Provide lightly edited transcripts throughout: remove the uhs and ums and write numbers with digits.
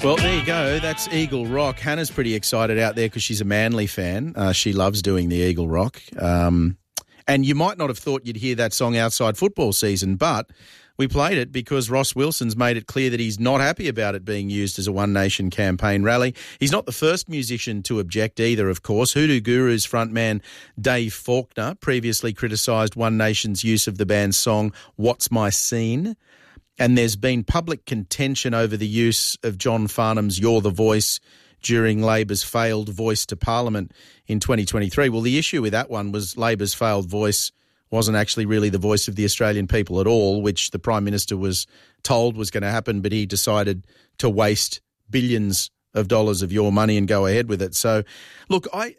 Well, there you go. That's Eagle Rock. Hannah's pretty excited out there because she's a Manly fan. She loves doing the Eagle Rock. And you might not have thought you'd hear that song outside football season, but we played it because Ross Wilson's made it clear that he's not happy about it being used as a One Nation campaign rally. He's not the first musician to object either, of course. Hoodoo Guru's frontman Dave Faulkner previously criticised One Nation's use of the band's song What's My Scene? And there's been public contention over the use of John Farnham's You're the Voice during Labor's failed voice to Parliament in 2023. Well, the issue with that one was Labor's failed voice wasn't actually really the voice of the Australian people at all, which the Prime Minister was told was going to happen, but he decided to waste billions of dollars of your money and go ahead with it. So, look, I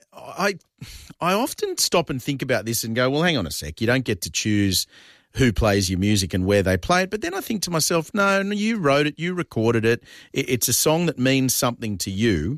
often stop and think about this and go, well, hang on a sec, you don't get to choose who plays your music and where they play it. But then I think to myself, no, you wrote it, you recorded it. It's a song that means something to you.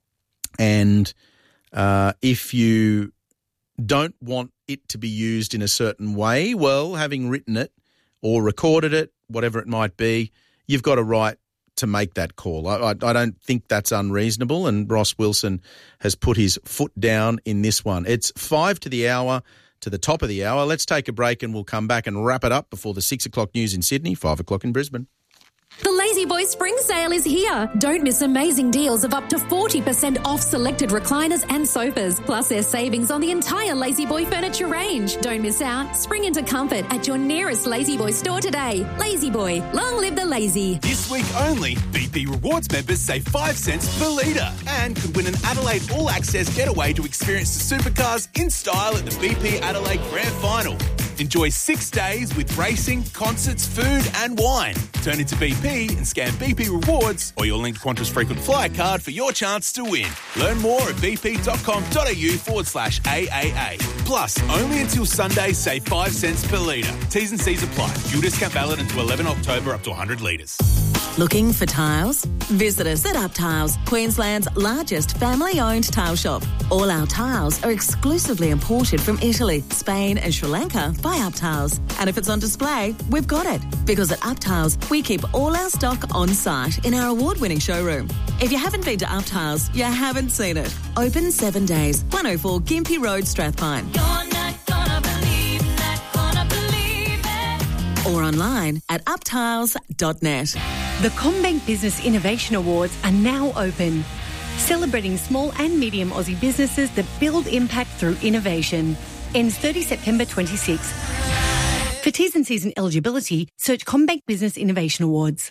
And if you don't want it to be used in a certain way, well, having written it or recorded it, whatever it might be, you've got a right to make that call. I don't think that's unreasonable, and Ross Wilson has put his foot down in this one. It's 5 to the hour, to the top of the hour. Let's take a break and we'll come back and wrap it up before the 6 o'clock news in Sydney, 5 o'clock in Brisbane. The Lazy Boy Spring Sale is here. Don't miss amazing deals of up to 40% off selected recliners and sofas. Plus, there's savings on the entire Lazy Boy furniture range. Don't miss out. Spring into comfort at your nearest Lazy Boy store today. Lazy Boy, long live the lazy. This week only, BP Rewards members save 5 cents per litre and could win an Adelaide all-access getaway to experience the supercars in style at the BP Adelaide Grand Final. Enjoy 6 days with racing, concerts, food and wine. Turn into BP and scan BP Rewards or your linked Qantas frequent flyer card for your chance to win. Learn more at bp.com.au/AAA. Plus, only until Sunday, save 5 cents per litre. T's and C's apply. Fuel discount valid until 11 October up to 100 litres. Looking for tiles? Visit us at Up Tiles, Queensland's largest family-owned tile shop. All our tiles are exclusively imported from Italy, Spain and Sri Lanka by Up Tiles. And if it's on display, we've got it. Because at Up Tiles, we keep all our stock on site in our award-winning showroom. If you haven't been to Up Tiles, you haven't seen it. Open 7 days, 104 Gympie Road, Strathpine. You're not gonna believe, not gonna believe it. Or online at uptiles.net. The CommBank Business Innovation Awards are now open, celebrating small and medium Aussie businesses that build impact through innovation. Ends 30 September 26. For T's and C's and eligibility, search CommBank Business Innovation Awards.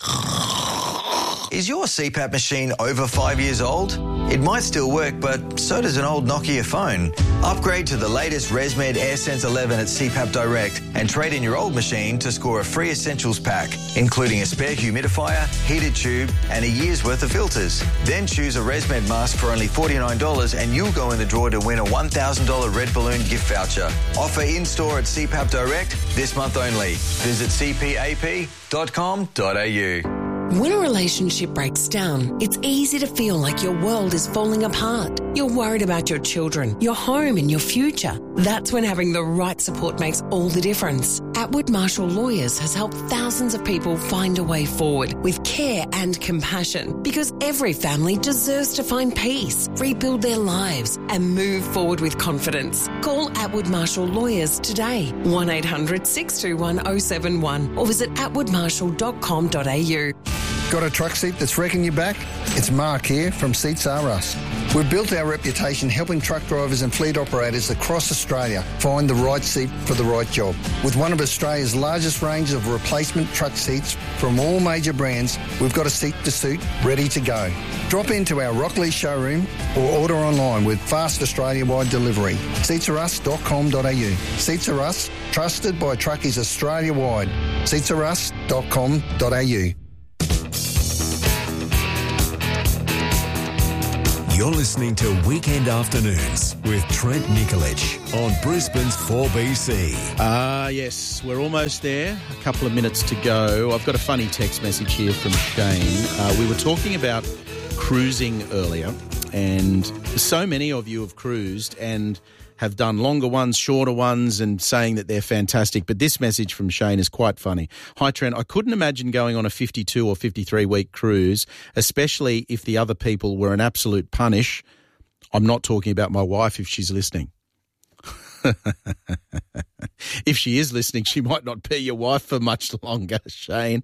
Is your CPAP machine over 5 years old? It might still work, but so does an old Nokia phone. Upgrade to the latest ResMed AirSense 11 at CPAP Direct and trade in your old machine to score a free essentials pack, including a spare humidifier, heated tube and a year's worth of filters. Then choose a ResMed mask for only $49 and you'll go in the draw to win a $1,000 Red Balloon gift voucher. Offer in-store at CPAP Direct this month only. Visit cpap.com.au. When a relationship breaks down, it's easy to feel like your world is falling apart. You're worried about your children, your home and your future. That's when having the right support makes all the difference. Atwood Marshall Lawyers has helped thousands of people find a way forward with care and compassion, because every family deserves to find peace, rebuild their lives and move forward with confidence. Call Atwood Marshall Lawyers today, 1-800-621-071 or visit atwoodmarshall.com.au. Got a truck seat that's wrecking your back? It's Mark here from Seats R Us. We've built our reputation helping truck drivers and fleet operators across Australia find the right seat for the right job. With one of Australia's largest range of replacement truck seats from all major brands, we've got a seat to suit ready to go. Drop into our Rockley showroom or order online with fast Australia-wide delivery. Seatsarus.com.au. Seats R Us, trusted by truckies Australia-wide. Seatsarus.com.au. You're listening to Weekend Afternoons with Trent Nikolic on Brisbane's 4BC. Yes, we're almost there. A couple of minutes to go. I've got a funny text message here from Shane. We were talking about cruising earlier, and so many of you have cruised, and have done longer ones, shorter ones, and saying that they're fantastic. But this message from Shane is quite funny. Hi, Trent. I couldn't imagine going on a 52 or 53-week cruise, especially if the other people were an absolute punish. I'm not talking about my wife if she's listening. If she is listening, she might not be your wife for much longer, Shane.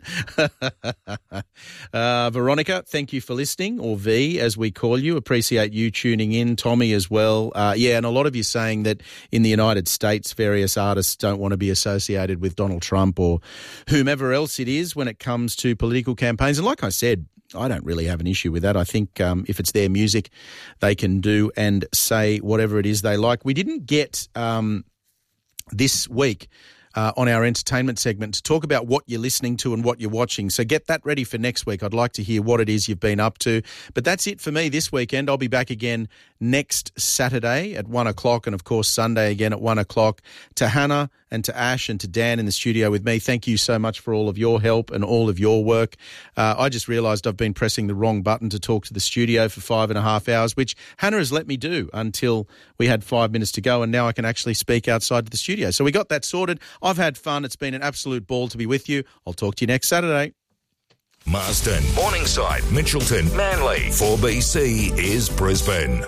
Veronica, thank you for listening, or V as we call you. Appreciate you tuning in. Tommy as well. And a lot of you saying that in the United States, various artists don't want to be associated with Donald Trump or whomever else it is when it comes to political campaigns. And like I said, I don't really have an issue with that. I think if it's their music, they can do and say whatever it is they like. We didn't get this week on our entertainment segment to talk about what you're listening to and what you're watching. So get that ready for next week. I'd like to hear what it is you've been up to. But that's it for me this weekend. I'll be back again next Saturday at 1 o'clock and, of course, Sunday again at 1 o'clock. To Hannah and to Ash and to Dan in the studio with me, thank you so much for all of your help and all of your work. I just realised I've been pressing the wrong button to talk to the studio for 5.5 hours, which Hannah has let me do until we had 5 minutes to go, and now I can actually speak outside the studio. So we got that sorted. I've had fun. It's been an absolute ball to be with you. I'll talk to you next Saturday. Marsden, Morningside, Mitchelton, Manly. 4BC is Brisbane.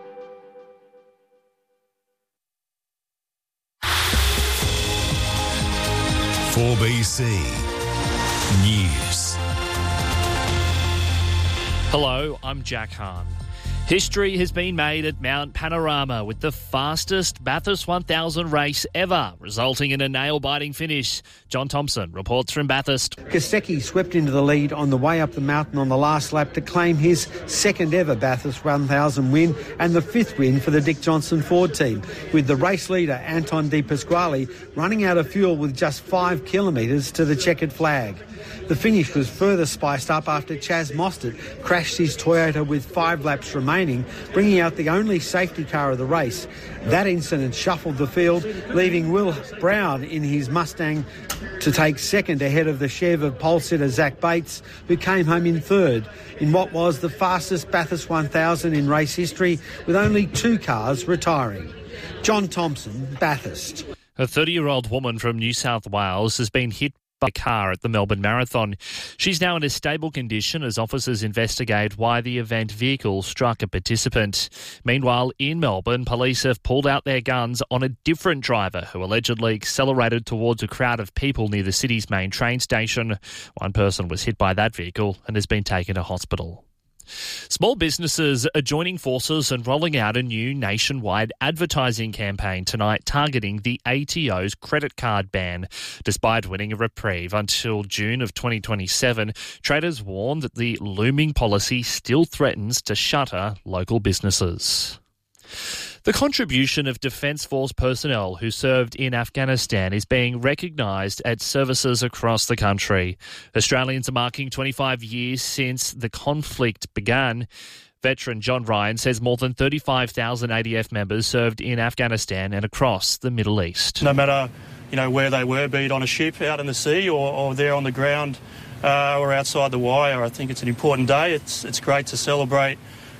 For BC News. Hello, I'm Jack Hahn. History has been made at Mount Panorama with the fastest Bathurst 1000 race ever, resulting in a nail-biting finish. John Thompson reports from Bathurst. Kostecki swept into the lead on the way up the mountain on the last lap to claim his second ever Bathurst 1000 win and the fifth win for the Dick Johnson Ford team, with the race leader Anton De Pasquale running out of fuel with just 5 kilometres to the checkered flag. The finish was further spiced up after Chaz Mostert crashed his Toyota with 5 laps remaining, bringing out the only safety car of the race. That incident shuffled the field, leaving Will Brown in his Mustang to take second ahead of the Chev of pole sitter Zach Bates, who came home in third in what was the fastest Bathurst 1000 in race history, with only 2 cars retiring. John Thompson, Bathurst. A 30-year-old woman from New South Wales has been hit by a car at the Melbourne Marathon. She's now in a stable condition as officers investigate why the event vehicle struck a participant. Meanwhile, in Melbourne, police have pulled out their guns on a different driver who allegedly accelerated towards a crowd of people near the city's main train station. One person was hit by that vehicle and has been taken to hospital. Small businesses are joining forces and rolling out a new nationwide advertising campaign tonight targeting the ATO's credit card ban. Despite winning a reprieve until June of 2027, traders warn that the looming policy still threatens to shutter local businesses. The contribution of Defence Force personnel who served in Afghanistan is being recognised at services across the country. Australians are marking 25 years since the conflict began. Veteran John Ryan says more than 35,000 ADF members served in Afghanistan and across the Middle East. No matter, where they were, be it on a ship out in the sea or there on the ground or outside the wire, I think it's an important day. It's great to celebrate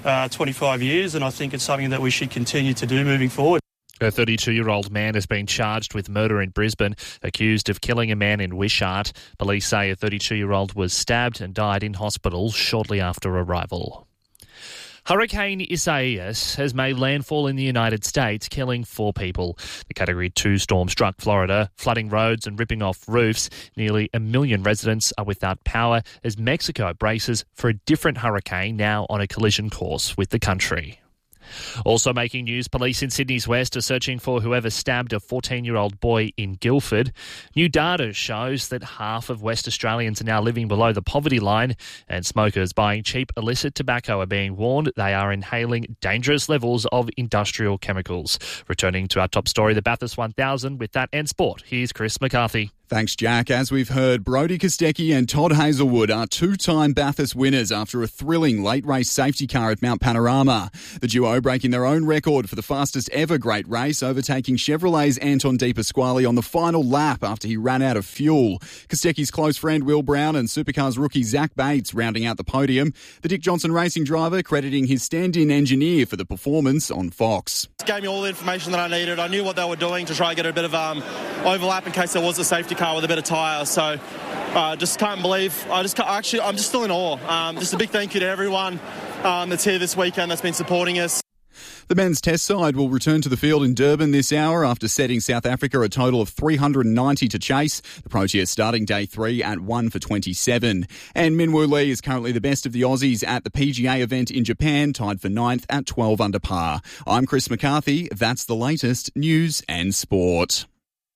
25 years, and I think it's something that we should continue to do moving forward. A 32-year-old man has been charged with murder in Brisbane, accused of killing a man in Wishart. Police say a 32-year-old was stabbed and died in hospital shortly after arrival. Hurricane Isaias has made landfall in the United States, killing 4 people. The Category 2 storm struck Florida, flooding roads and ripping off roofs. Nearly 1 million residents are without power as Mexico braces for a different hurricane now on a collision course with the country. Also making news, police in Sydney's West are searching for whoever stabbed a 14-year-old boy in Guildford. New data shows that half of West Australians are now living below the poverty line, and smokers buying cheap illicit tobacco are being warned they are inhaling dangerous levels of industrial chemicals. Returning to our top story, the Bathurst 1000 with that and sport. Here's Chris McCarthy. Thanks, Jack. As we've heard, Brodie Kostecki and Todd Hazelwood are two-time Bathurst winners after a thrilling late-race safety car at Mount Panorama. The duo breaking their own record for the fastest ever great race, overtaking Chevrolet's Anton De Pasquale on the final lap after he ran out of fuel. Kostecki's close friend Will Brown and Supercars rookie Zach Bates rounding out the podium. The Dick Johnson Racing driver crediting his stand-in engineer for the performance on Fox. It gave me all the information that I needed. I knew what they were doing to try and get a bit of overlap in case there was a safety car with a bit of tyre. So just can't believe. I'm just still in awe. Just a big thank you to everyone that's here this weekend that's been supporting us. The men's test side will return to the field in Durban this hour after setting South Africa a total of 390 to chase. The Proteas starting day 3 at 1 for 27. And Minwoo Lee is currently the best of the Aussies at the PGA event in Japan, tied for 9th at 12 under par. I'm Chris McCarthy. That's the latest news and sport.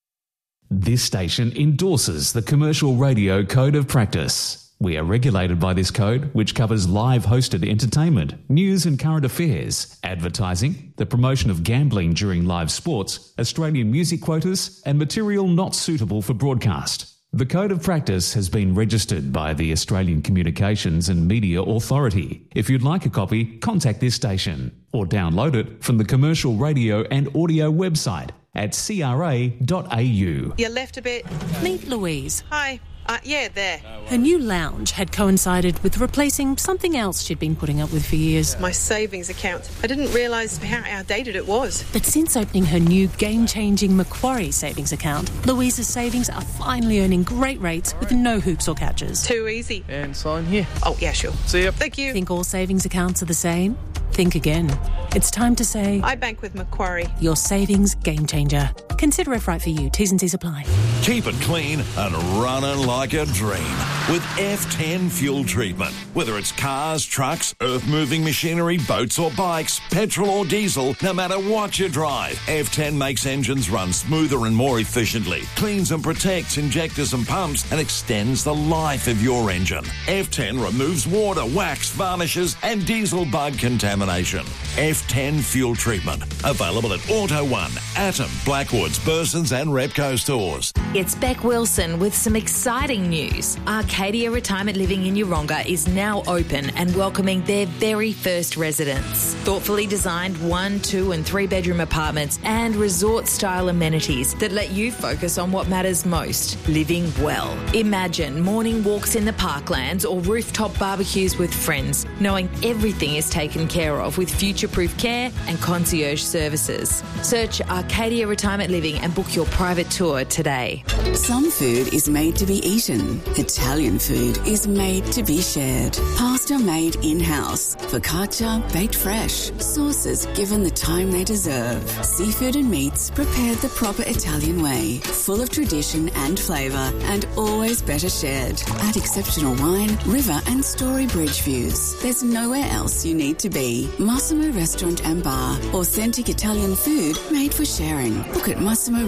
This station endorses the Commercial Radio Code of Practice. We are regulated by this code, which covers live hosted entertainment, news and current affairs, advertising, the promotion of gambling during live sports, Australian music quotas, and material not suitable for broadcast. The Code of Practice has been registered by the Australian Communications and Media Authority. If you'd like a copy, contact this station or download it from the Commercial Radio and Audio website at cra.au. You left a bit. Meet Louise. Hi. Yeah, there. Her new lounge had coincided with replacing something else she'd been putting up with for years. My savings account. I didn't realise how outdated it was. But since opening her new game-changing Macquarie savings account, Louise's savings are finally earning great rates with no hoops or catches. Too easy. And sign here. Oh, yeah, sure. See ya. Thank you. Think all savings accounts are the same? Think again. It's time to say... I bank with Macquarie. Your savings game changer. Consider if right for you. T's and C's apply. Keep it clean and running like a dream with F10 fuel treatment. Whether it's cars, trucks, earth-moving machinery, boats or bikes, petrol or diesel, no matter what you drive, F10 makes engines run smoother and more efficiently, cleans and protects injectors and pumps, and extends the life of your engine. F10 removes water, wax, varnishes and diesel bug contamination. F10 fuel treatment. Available at Auto One, Atom, Blackwoods, Bursons and Repco stores. It's Beck Wilson with some exciting news. Arcadia Retirement Living in Yeronga is now open and welcoming their very first residents. Thoughtfully designed 1, 2 and 3 bedroom apartments and resort-style amenities that let you focus on what matters most, living well. Imagine morning walks in the parklands or rooftop barbecues with friends, knowing everything is taken care of with future-proof care and concierge services. Search Arcadia Retirement Living and book your private tour today. Some food is made to be eaten. Italian food is made to be shared. Pasta made in-house. Focaccia baked fresh. Sauces given the time they deserve. Seafood and meats prepared the proper Italian way. Full of tradition and flavour and always better shared. At exceptional wine, river and Story Bridge views. There's nowhere else you need to be. Massimo Restaurant and Bar. Authentic Italian food made for sharing. Book at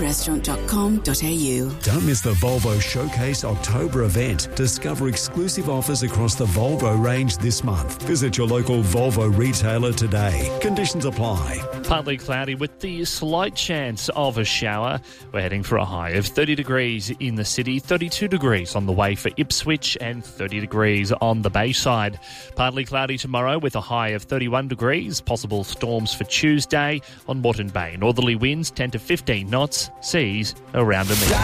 massimorestaurant.com.au. Don't miss the Volvo Showcase October event. Discover exclusive offers across the Volvo range this month. Visit your local Volvo retailer today. Conditions apply. Partly cloudy with the slight chance of a shower. We're heading for a high of 30 degrees in the city, 32 degrees on the way for Ipswich and 30 degrees on the Bayside. Partly cloudy tomorrow with a high of 31 degrees. Possible storms for Tuesday on Moreton Bay. Northerly winds 10 to 15 knots. Seas around a metre.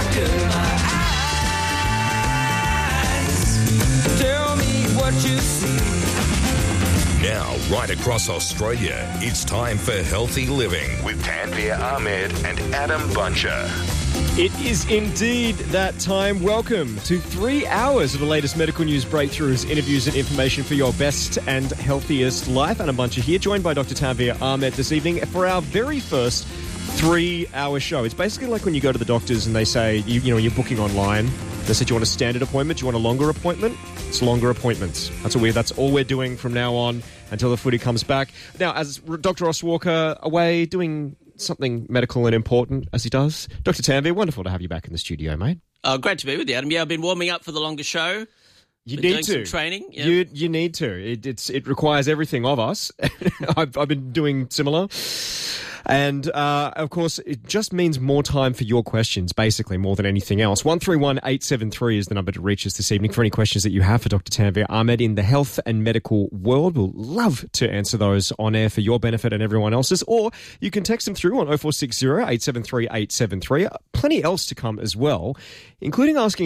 Tell me what you see. Now, right across Australia, it's time for Healthy Living with Tanvir Ahmed and Adam Buncher. It is indeed that time. Welcome to 3 hours of the latest medical news breakthroughs, interviews and information for your best and healthiest life. Adam Buncher here, joined by Dr. Tanvir Ahmed this evening for our very first 3-hour show. It's basically like when you go to the doctors and they say, you're booking online. They said, do you want a standard appointment? Do you want a longer appointment? It's longer appointments. That's all we're doing from now on until the footy comes back. Now, as Dr. Ross Walker away doing something medical and important, as he does, Dr. Tanvir, wonderful to have you back in the studio, mate. Great to be with you, Adam. Yeah, I've been warming up for the longer show. You been need doing to. some training. Yeah. You need to. It requires everything of us. I've been doing similar. And, of course, it just means more time for your questions, basically, more than anything else. 131873 is the number to reach us this evening for any questions that you have for Dr. Tanvir Ahmed in the health and medical world. We'll love to answer those on air for your benefit and everyone else's. Or you can text them through on 0460 873 873. Plenty else to come as well, including asking